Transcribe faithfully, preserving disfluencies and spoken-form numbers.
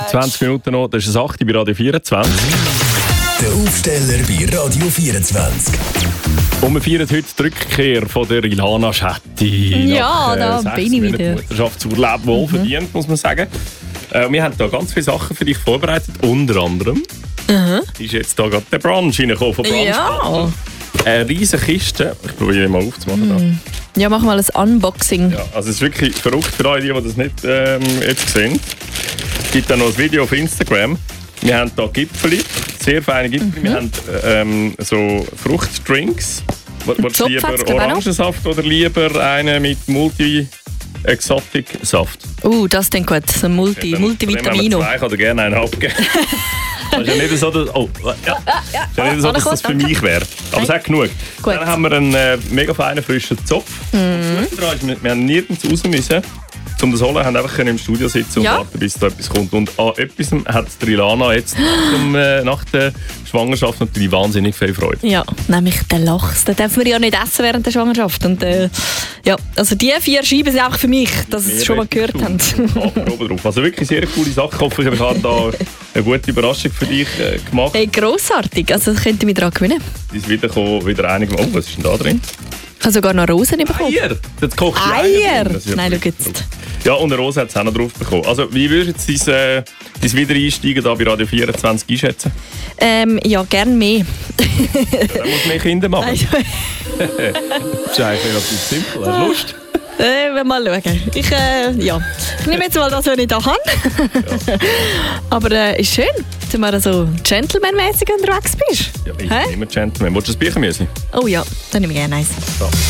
zwanzig Minuten noch, das ist das acht bei Radio vierundzwanzig. Der Aufsteller bei Radio vierundzwanzig. Und wir feiern heute die Rückkehr von der Ilana Schetti. Ja, nach, äh, da bin ich wieder. Mutterschaftsurlaub wohl mhm. verdient, muss man sagen. Äh, wir haben da ganz viele Sachen für dich vorbereitet. Unter anderem mhm. ist jetzt da gerade der Brunch reingekommen von Brunch. Ja. Eine riesige Kiste. Ich probiere die mal aufzumachen. Mhm. Ja, machen wir mal ein Unboxing. Ja, also es ist wirklich verrückt für alle, die das nicht ähm, jetzt sehen. Es gibt da noch ein Video auf Instagram. Wir haben hier Gipfeli, sehr feine Gipfeli. Mhm. Wir haben ähm, so Fruchtdrinks. Willst du lieber Orangensaft oder lieber einen mit Multi-Exotic-Saft? Uh, das klingt gut. So Multi, ja, Multivitamino. Ich kann dir gerne einen abgeben. Das ist ja nicht so, dass, oh, ja. Ja, ja, ist ja nicht so, dass das für mich wäre. Aber es hat genug. Gut. Dann haben wir einen äh, mega feinen frischen Zopf. Mhm. Das Gute daran ist, wir, wir haben nirgends raus müssen. Um das zu holen, haben wir einfach im Studio sitzen und ja. warten, bis da etwas kommt. Und an etwas hat die Ilana jetzt nach, dem, äh, nach der Schwangerschaft natürlich wahnsinnig viel Freude. Ja, nämlich den Lachs. Den dürfen wir ja nicht essen während der Schwangerschaft. Und, äh, ja, also die vier Scheiben sind auch für mich, dass Sie es schon mal gehört haben. Also wirklich sehr coole Sache. Ich hoffe, ich habe da eine gute Überraschung für dich äh, gemacht. Hey, grossartig. Also das könnte ich mich daran gewinnen. Ist wieder, wieder einig. Oh, was ist denn da drin? Ich habe sogar noch Rosen bekommen. Eier? Das kocht Eier? Eier. Nein, du jetzt. Ja, und eine Rose hat es auch noch drauf bekommen. Also, wie würdest du jetzt dein, äh, dein Wiedereinsteigen da bei Radio vierundzwanzig einschätzen? Ähm, ja, gern mehr. Ja, dann muss mehr Kinder machen. Also. Das ist eigentlich relativ simpel. Hast du Lust? Äh, wir mal schauen. Ich, äh, ja. ich nehme jetzt mal das, was ich da habe. Ja. Aber äh, ist schön, dass du mal so gentleman-mäßig unterwegs bist. Ja, ich bin immer Gentleman. Willst du das Büchermüsli? Oh ja, dann nehme ich gerne eins. Ja.